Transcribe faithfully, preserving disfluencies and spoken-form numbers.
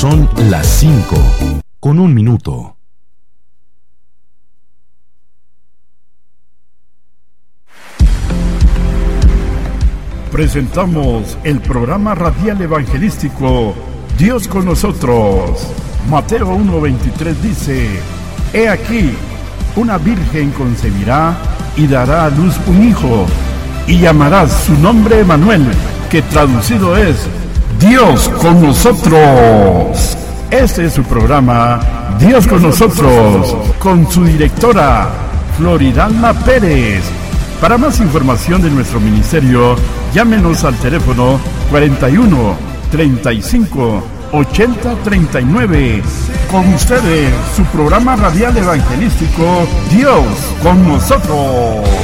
Son las cinco, con un minuto. Presentamos el programa radial evangelístico Dios con nosotros. Mateo uno veintitrés dice: He aquí, una virgen concebirá y dará a luz un hijo, y llamarás su nombre Emmanuel, que traducido es Dios con nosotros. Este es su programa Dios con nosotros, con su directora Floridalma Pérez. Para más información de nuestro ministerio, llámenos al teléfono cuarenta y uno, treinta y cinco, ochenta, treinta y nueve. Con ustedes, su programa radial evangelístico Dios con nosotros.